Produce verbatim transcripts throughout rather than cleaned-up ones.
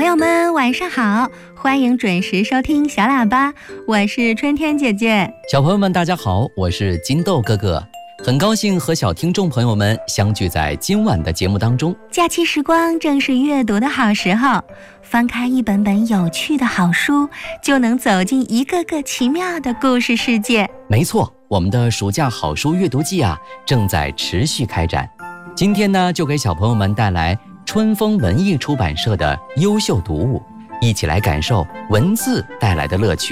友们晚上好，欢迎准时收听小喇叭，我是春天姐姐。 小朋友们大家好，我是金豆哥哥，很高兴和小听众朋友们相聚在今晚的节目当中。 假期时光正是阅读的好时候，翻开一本本有趣的好书，就能走进一个个奇妙的故事世界。 没错，我们的暑假好书阅读季啊，正在持续开展。今天呢，就给小朋友们带来春风文艺出版社的优秀读物，一起来感受文字带来的乐趣。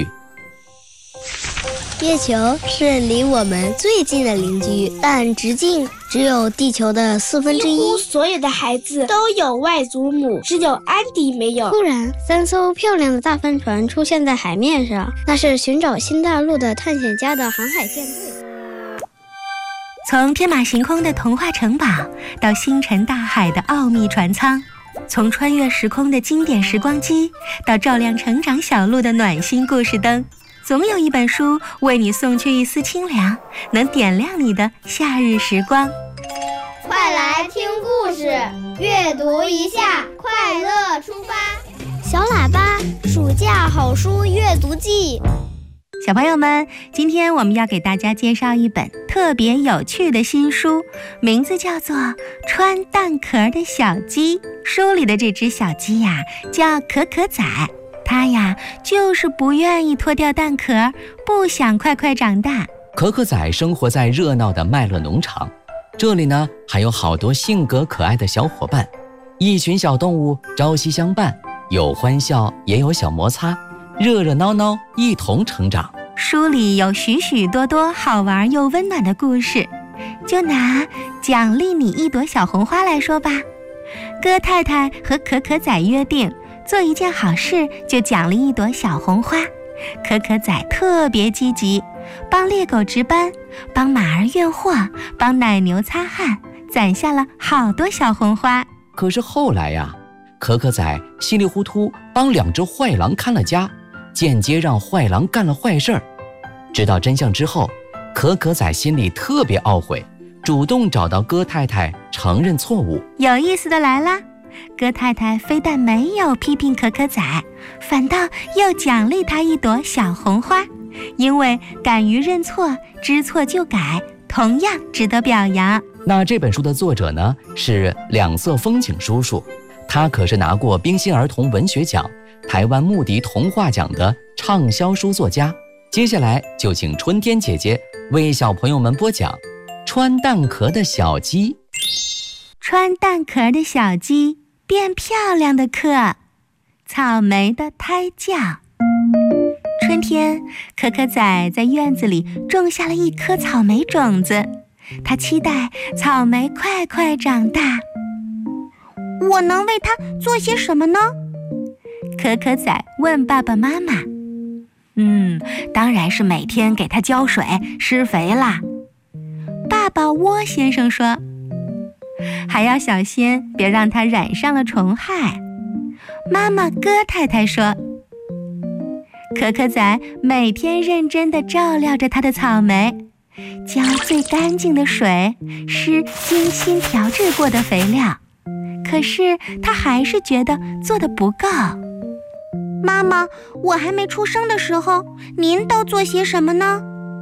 月球是离我们最近的邻居，但直径只有地球的四分之一。 几乎所有的孩子都有外祖母，只有安迪没有。 突然，三艘漂亮的大帆船出现在海面上，那是寻找新大陆的探险家的航海舰队。 从天马行空的童话城堡，到星辰大海的奥秘船舱，从穿越时空的经典时光机，到照亮成长小路的暖心故事灯，总有一本书为你送去一丝清凉，能点亮你的夏日时光。 快来听故事，阅读一下，快乐出发。 小喇叭暑假好书阅读季。 小朋友们，今天我们要给大家介绍一本特别有趣的新书，名字叫做《穿蛋壳的小鸡》。书里的这只小鸡呀，叫可可仔，它呀就是不愿意脱掉蛋壳，不想快快长大。 可可仔生活在热闹的麦乐农场，这里呢还有好多性格可爱的小伙伴，一群小动物朝夕相伴，有欢笑也有小摩擦，热热闹闹一同成长。 书里有许许多多好玩又温暖的故事，就拿奖励你一朵小红花来说吧。哥太太和可可仔约定，做一件好事就奖励一朵小红花。可可仔特别积极，帮猎狗值班，帮马儿运货，帮奶牛擦汗，攒下了好多小红花。 可是后来呀，可可仔稀里糊涂帮两只坏狼看了家，间接让坏狼干了坏事儿。知道真相之后，可可仔心里特别懊悔，主动找到哥太太承认错误。 有意思的来了，哥太太非但没有批评可可仔，反倒又奖励他一朵小红花，因为敢于认错，知错就改，同样值得表扬。 那这本书的作者呢，是两色风景叔叔，他可是拿过冰心儿童文学奖、台湾牧笛童话奖的畅销书作家。接下来就请春天姐姐为小朋友们播讲《穿蛋壳的小鸡》。 穿蛋壳的小鸡，变漂亮的课，草莓的胎教。春天，可可仔在院子里种下了一颗草莓种子，他期待草莓快快长大。 我能为它做些什么呢？ 可可仔问爸爸妈妈。嗯，当然是每天给它浇水施肥啦。爸爸窝先生说，还要小心别让它染上了虫害。妈妈哥太太说，可可仔每天认真地照料着他的草莓，浇最干净的水，施精心调制过的肥料，可是他还是觉得做得不够。 妈妈，我还没出生的时候，您都做些什么呢？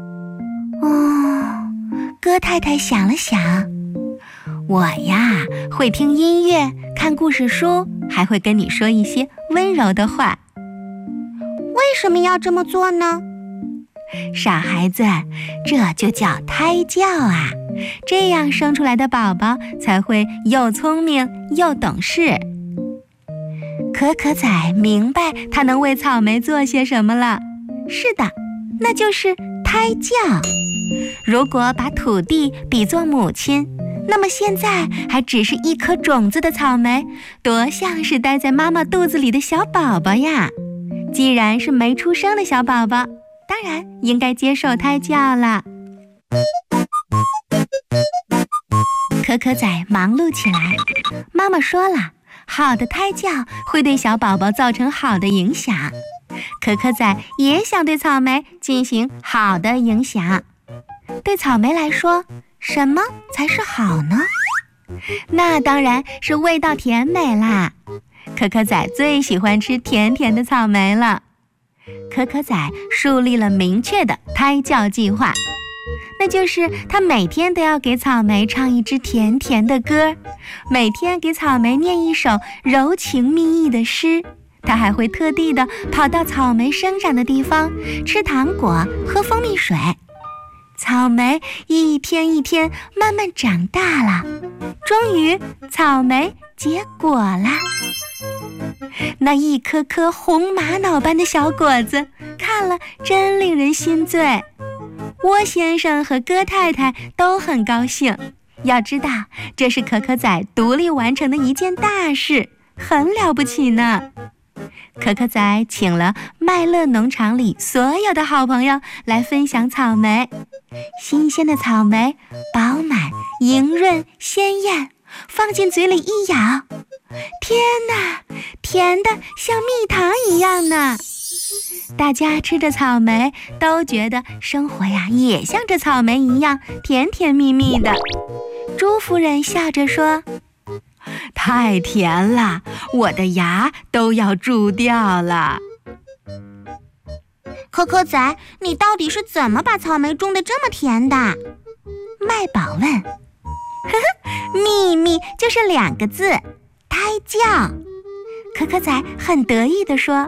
哦，哥太太想了想，我呀，会听音乐，看故事书，还会跟你说一些温柔的话。 为什么要这么做呢？ 傻孩子，这就叫胎教啊，这样生出来的宝宝才会又聪明又懂事。可可仔明白他能为草莓做些什么了。是的，那就是胎教。如果把土地比作母亲，那么现在还只是一颗种子的草莓，多像是待在妈妈肚子里的小宝宝呀。既然是没出生的小宝宝，当然应该接受胎教了。可可仔忙碌起来，妈妈说了，好的胎教会对小宝宝造成好的影响。可可仔也想对草莓进行好的影响。对草莓来说，什么才是好呢？那当然是味道甜美啦。 可可仔最喜欢吃甜甜的草莓了。可可仔树立了明确的胎教计划，那就是他每天都要给草莓唱一支甜甜的歌，每天给草莓念一首柔情蜜意的诗。他还会特地的跑到草莓生长的地方，吃糖果，喝蜂蜜水。草莓一天一天慢慢长大了，终于草莓结果了。那一颗颗红玛瑙般的小果子，看了真令人心醉。窝先生和鸽太太都很高兴，要知道这是可可仔独立完成的一件大事，很了不起呢。可可仔请了麦乐农场里所有的好朋友来分享草莓。新鲜的草莓饱满、莹润、鲜艳，放进嘴里一咬，天哪，甜的像蜜糖一样呢！大家吃着草莓都觉得生活呀也像这草莓一样甜甜蜜蜜的。朱夫人笑着说：太甜了，我的牙都要蛀掉了。 可可仔，你到底是怎么把草莓种得这么甜的？ 麦宝问。 呵呵，秘密就是两个字，胎教。 可可仔很得意地说。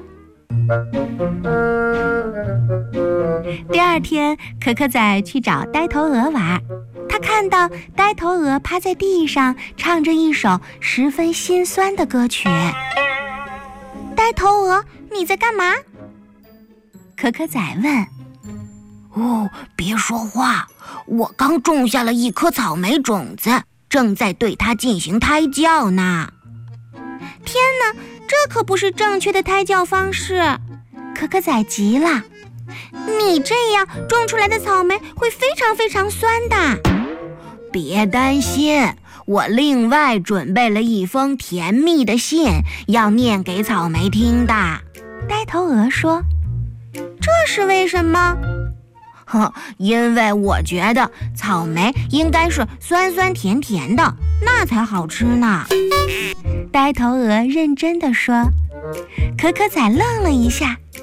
第二天，可可仔去找呆头鹅玩，他看到呆头鹅趴在地上唱着一首十分心酸的歌曲。 呆头鹅，你在干嘛？ 可可仔问。 哦，别说话，我刚种下了一颗草莓种子，正在对它进行胎教呢。天哪，这可不是正确的胎教方式！ 可可仔急了。 你这样种出来的草莓会非常非常酸的。别担心，我另外准备了一封甜蜜的信，要念给草莓听的。 呆头鹅说。 这是为什么？哼，因为我觉得草莓应该是酸酸甜甜的，那才好吃呢。 呆头鹅认真地说。可可仔愣了一下，